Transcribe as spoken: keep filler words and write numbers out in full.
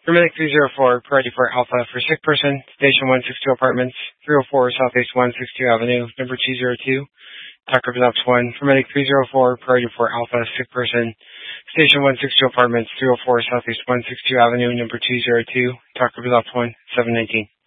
Paramedic three oh four, priority for Alpha for sick person, Station one sixty-two Apartments, three oh four Southeast one sixty-two Avenue, number two oh two. Talk Representative one. Paramedic three oh four, priority for Alpha, sick person, Station one sixty-two Apartments, three oh four Southeast one sixty-two Avenue, number two oh two. Talk Representative one, seven nineteen.